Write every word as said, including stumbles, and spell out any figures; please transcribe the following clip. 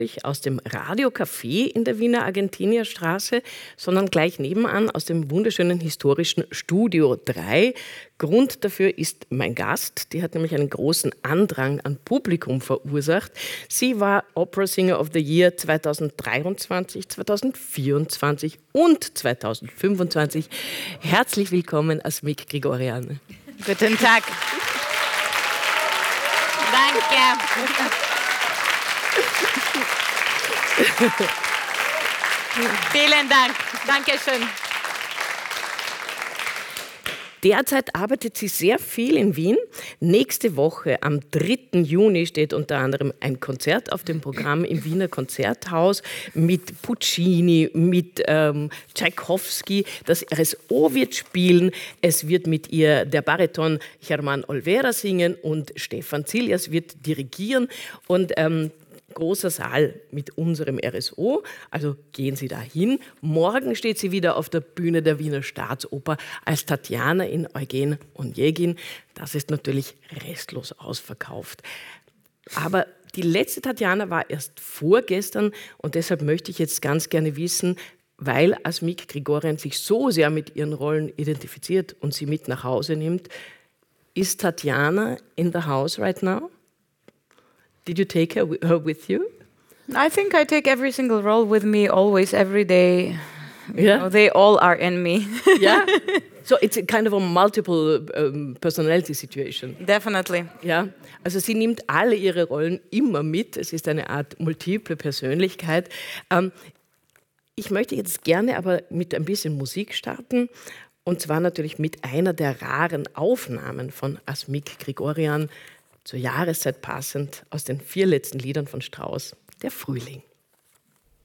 aus dem Radiocafé in der Wiener Argentinierstraße, sondern gleich nebenan aus dem wunderschönen historischen Studio drei. Grund dafür ist mein Gast, die hat nämlich einen großen Andrang an Publikum verursacht. Sie war Opera Singer of the Year zweitausenddreiundzwanzig, zweitausendvierundzwanzig und zweitausendfünfundzwanzig. Herzlich willkommen, Asmik Grigorian. Guten Tag. Danke. Vielen Dank. Dankeschön. Derzeit arbeitet sie sehr viel in Wien. Nächste Woche, am dritten Juni, steht unter anderem ein Konzert auf dem Programm im Wiener Konzerthaus mit Puccini, mit ähm, Tschaikowski. Das R S O wird spielen. Es wird mit ihr der Bariton Germán Olvera singen und Stefan Zilias wird dirigieren. Und ähm, großer Saal mit unserem R S O, also gehen Sie da hin. Morgen steht sie wieder auf der Bühne der Wiener Staatsoper als Tatjana in Eugen Onegin. Das ist natürlich restlos ausverkauft. Aber die letzte Tatjana war erst vorgestern und deshalb möchte ich jetzt ganz gerne wissen, weil Asmik Grigorian sich so sehr mit ihren Rollen identifiziert und sie mit nach Hause nimmt, ist Tatjana in the house right now? Did you take her, her with you? I think I take every single role with me always, every day. You Yeah. know, they all are in me. Yeah. So it's a kind of a multiple um, personality situation. Definitely. Ja, also sie nimmt alle ihre Rollen immer mit. Es ist eine Art multiple Persönlichkeit. Ähm, ich möchte jetzt gerne aber mit ein bisschen Musik starten. Und zwar natürlich mit einer der raren Aufnahmen von Asmik Grigorian, zur Jahreszeit passend, aus den vier letzten Liedern von Strauss, der Frühling.